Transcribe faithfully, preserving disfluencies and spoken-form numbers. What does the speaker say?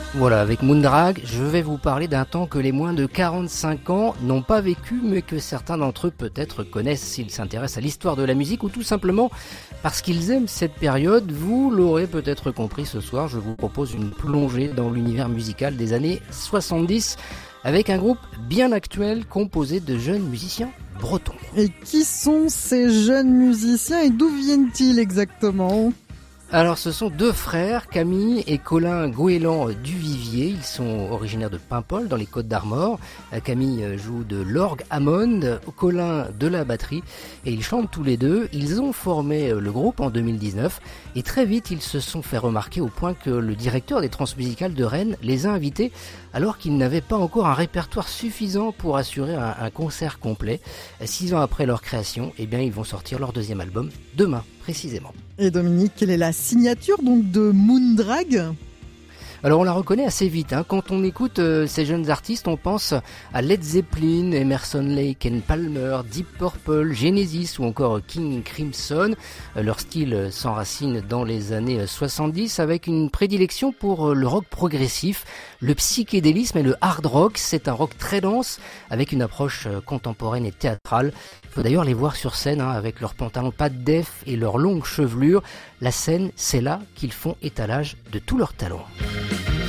Voilà, avec Moondrag, je vais vous parler d'un temps que les moins de quarante-cinq ans n'ont pas vécu, mais que certains d'entre eux peut-être connaissent s'ils s'intéressent à l'histoire de la musique, ou tout simplement parce qu'ils aiment cette période. Vous l'aurez peut-être compris, ce soir, je vous propose une plongée dans l'univers musical des années soixante-dix, avec un groupe bien actuel composé de jeunes musiciens bretons. Et qui sont ces jeunes musiciens et d'où viennent-ils exactement ? Alors ce sont deux frères, Camille et Colin Goéland Duvivier. Ils sont originaires de Paimpol dans les Côtes-d'Armor. Camille joue de l'orgue Hammond, Colin de la batterie et ils chantent tous les deux. Ils ont formé le groupe en deux mille dix-neuf et très vite ils se sont fait remarquer au point que le directeur des Transmusicales de Rennes les a invités alors qu'ils n'avaient pas encore un répertoire suffisant pour assurer un, un concert complet. Six ans après leur création, eh bien ils vont sortir leur deuxième album demain précisément. Et Dominique, quelle est la signature donc de Moondrag ? Alors on la reconnaît assez vite, hein. Quand on écoute euh, ces jeunes artistes, on pense à Led Zeppelin, Emerson, Lake and Palmer, Deep Purple, Genesis ou encore King Crimson. Euh, leur style s'enracine dans les années soixante-dix avec une prédilection pour euh, le rock progressif, le psychédélisme et le hard rock. C'est un rock très dense avec une approche euh, contemporaine et théâtrale. Il faut d'ailleurs les voir sur scène, hein, avec leurs pantalons pas de def et leurs longues chevelures. La scène, c'est là qu'ils font étalage de tous leurs talents.